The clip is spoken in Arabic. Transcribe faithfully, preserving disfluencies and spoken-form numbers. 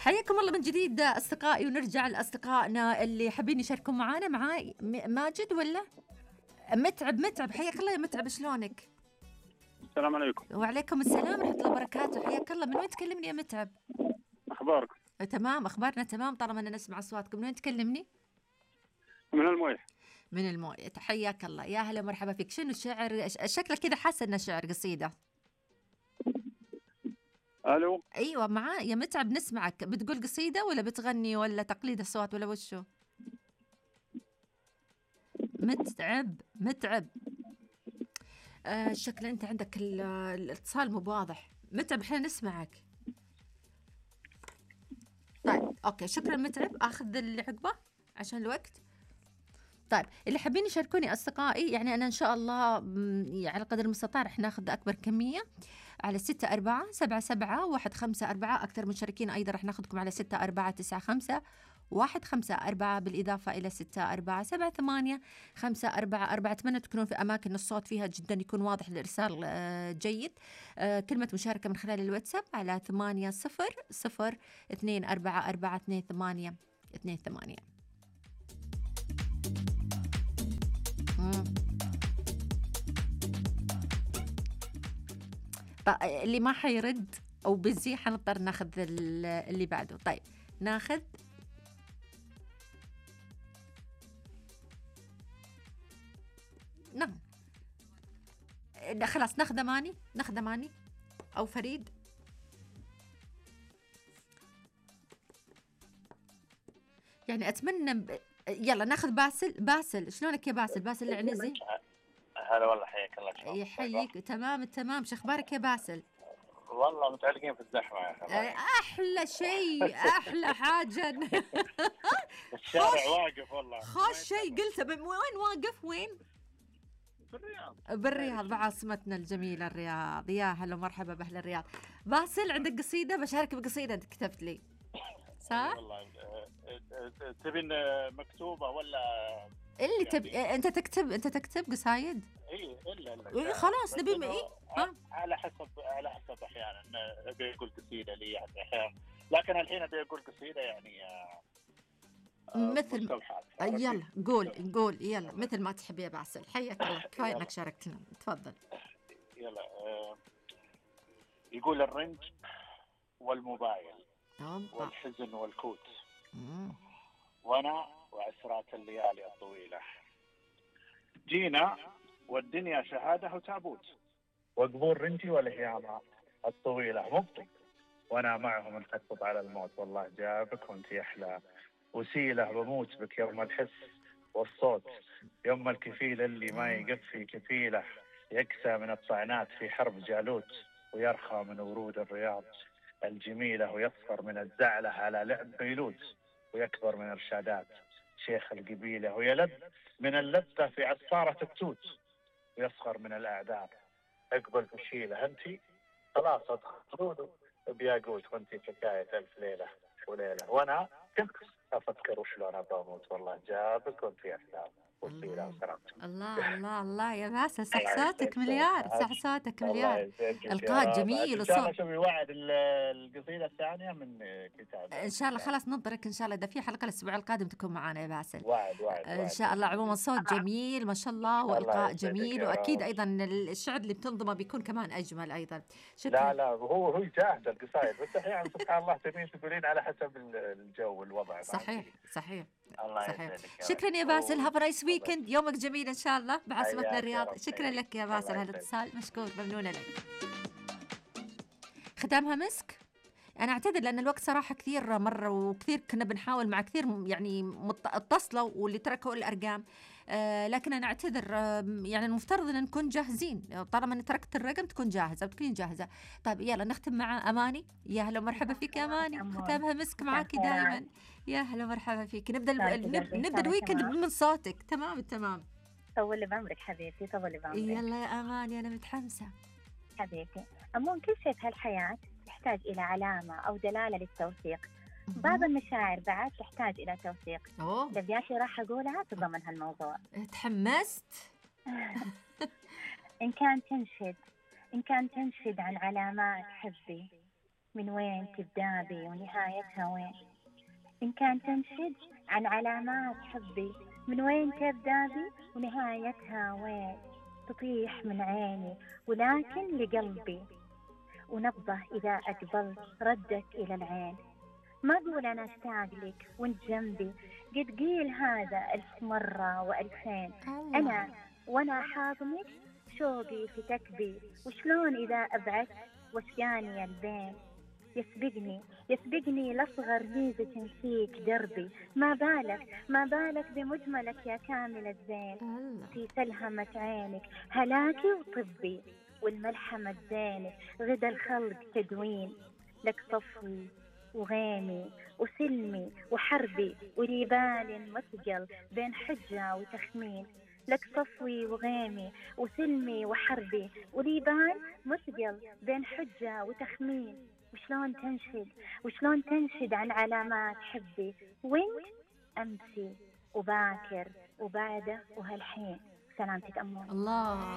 حياكم الله من جديد أصدقائي، ونرجع لأصدقائنا اللي حابين يشاركون معانا. معاي ماجد ولا متعب؟ متعب حياك الله يا متعب، شلونك؟ السلام عليكم. وعليكم السلام ورحمة الله وبركاته، حياك الله. من وين تكلمني يا متعب؟ أخباركم؟ تمام، أخبارنا تمام طالما أنا نسمع أصواتكم. من وين تكلمني؟ من المويه. من المويه، حياك الله، يا هلا مرحبا فيك. شنو الشعر؟ شكلك كذا حاسة إنه شعر قصيدة. ألو. أيوة معاي يا متعب، نسمعك. بتقول قصيدة ولا بتغني ولا تقليد الصوت ولا وشو؟ متعب متعب آه شكل أنت عندك الاتصال مو واضح. متعب احنا نسمعك. طيب أوكي، شكرا متعب، أخذ اللي عقبه عشان الوقت. طيب اللي حابين يشاركوني أصدقائي، يعني أنا إن شاء الله يعني على قدر المستطاع رح ناخذ أكبر كمية على ستة أربعة سبعة سبعة واحد خمسة أربعة. أكثر مشاركين أيضا رح ناخذكم على ستة أربعة تسعة خمسة واحد خمسة أربعة، بالإضافة إلى ستة أربعة سبعة ثمانية خمسة أربعة أربعة. أتمنى تكونون في أماكن الصوت فيها جدا يكون واضح، الإرسال جيد. كلمة مشاركة من خلال الواتساب على ثمانية صفر صفر اثنين أربعة أربعة اثنين ثمانية اثنين ثمانية. اللي ما حيرد أو بزي حنضطر ناخذ اللي بعده. طيب ناخذ نعم خلاص ناخذ أماني، ناخذ أماني أو فريد. يعني أتمنى ب... يلا ناخذ باسل. باسل شلونك يا باسل؟ باسل العنزي. هلا والله، حياك الله. يحييك. تمام تمام. شخبارك يا باسل؟ والله متعلقين في الزحمة يا أخي. أحلى شيء، أحلى حاجة. الشارع واقف والله. خوش شيء قلته. وين واقف؟ وين؟ بالرياض. بالرياض، بعاصمتنا الجميلة الرياض. يا هلا مرحبا بأهل الرياض. باسل عندك قصيدة؟ بشارك بقصيدة أنت كتبت لي صح؟ والله تبين مكتوبة ولا اللي يعني تب... أنت تكتب أنت تكتب قصايد؟ إيه إلا إلا إيه خلاص نبي إيه ها؟ على حسب على حسب أحيانا أبي أقول قصيدة لي يعني أحيانا، لكن الحين أبي أقول قصيدة يعني مثل يلا قول قول يلا مثل ما تحب يا باسل. حياك الله، كفاية إنك شاركتنا، تفضل. يلا. يقول الرنج والموبايل والحزن والكوت مم. وانا وعسرات الليالي الطويلة، جينا والدنيا شهادة وتابوت، وقبور رنجي والهيامة الطويلة مبطي، وانا معهم نخطط على الموت. والله جابك وانت احلى وسيلة، بموت بك يوم الحس والصوت، يوم الكفيل اللي ما يقف في كفيله، يكسى من الطعنات في حرب جالوت، ويرخى من ورود الرياض الجميلة، ويصفر من الزعلة على لعب بيلوت، ويكبر من إرشادات شيخ القبيلة، ويلد من اللذة في عصارة التوت، ويصغر من الأعداء أقبل بشيلة. أنتي خلاص أدخلوا بياقوت، وأنتي حكاية ألف ليلة وليلة، وأنا كنت أفكر وشلون أبغى أموت. والله جابك وأنتي أحلام وسيلة وسلامتك. الله الله الله يا باسل، صح صوتك مليار، صح صوتك مليار. القاء جميل. إن شاء الله شوي وعد القصيدة الثانية من كتاب إن شاء الله. خلاص ننطرك إن شاء الله، إذا في حلقة الأسبوع القادم تكون معنا يا باسل. وعد وعد إن شاء الله. عموما صوت جميل ما شاء الله، وإلقاء جميل، وأكيد أيضا الشعر اللي بتنظمه بيكون كمان أجمل أيضا. شكرا. لا لا هو هو يجاهد القصائد، بس أحيانا سبحان الله تبين تقولين على حسب الجو والوضع. صحيح صحيح صحيح. شكرا يا باسل. هاف نايس ويكند، يومك جميل إن شاء الله بعاصمتنا الرياض. شكرا لك يا باسل هالاتصال، مشكور، ممنونة لك. ختامها مسك. أنا أعتذر لأن الوقت صراحة كثير مرة، وكثير كنا بنحاول مع كثير يعني اتصلوا واللي تركوا الأرقام، آه لكن أنا أعتذر. آه يعني المفترض أن نكون جاهزين، طالما أن تركت الرقم تكون جاهزة وتكونين جاهزة. طيب يلا نختم مع أماني. يا هلا مرحبا فيك يا أماني، ختامها مسك معاكي دائما. يا هلا مرحبا فيك. نبدأ نبدأ الويكند من صوتك. تمام تمام. طولي بعمرك حبيبتي، طولي بعمرك. يلا يا أماني أنا متحمسة حبيبتي. أمون كل شيء في هالحياة يحتاج إلى علامة أو دلالة للتوثيق. بعض المشاعر بعد تحتاج إلى توثيق. أبياتي راح أقولها تضمن هالموضوع. تحمست. إن كان تنشد إن كان تنشد عن علامات حبي، من وين تبدأ بي ونهايتها وين؟ إن كان تنشد عن علامات حبي، من وين تبدأ بي ونهايتها وين؟ تطيح من عيني ولكن لقلبي، ونبضه إذا أقبلت ردك إلى العين. ما أقول أنا أشتاق لك وانت جنبي، قد قيل هذا ألف مرة وألفين. أنا وأنا حاضنك شوقي في تكبي، وشلون إذا أبعدت وشقاني البين؟ يسبقني يسبقني لأصغر ميزة فيك دربي، ما بالك ما بالك بمجملك يا كامل الزين. في سلهمة عينك هلاكي وطبي، والملحمة زينك غدا الخلق تدوين. لك صفوي وغيمي وسلمي وحربي، وريبال مثقل بين حجة وتخمين. لك صفوي وغيمي وسلمي وحربي، وريبال مثقل بين حجة وتخمين. وشلون تنشد وشلون تنشد عن علامات حبي، وانت أمسي وباكر وبعده وهالحين. سلامتك أمون. الله